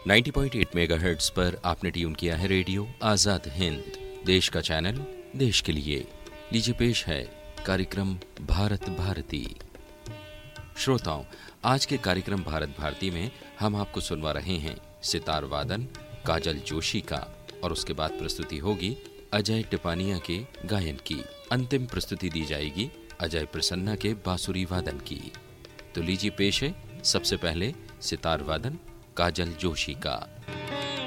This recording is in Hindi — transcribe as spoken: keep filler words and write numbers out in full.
नब्बे पॉइंट आठ मेगाहर्ट्ज पर आपने ट्यून किया है रेडियो आजाद हिंद, देश का चैनल, देश के लिए। लीजिए पेश है कार्यक्रम भारत भारती। श्रोताओं, आज के कार्यक्रम भारत भारती में हम आपको सुनवा रहे हैं सितार वादन काजल जोशी का, और उसके बाद प्रस्तुति होगी अजय टिपानिया के गायन की। अंतिम प्रस्तुति दी जाएगी अजय प्रसन्ना के बांसुरी वादन की। तो लीजिए पेश है सबसे पहले सितार वादन काजल जोशी का।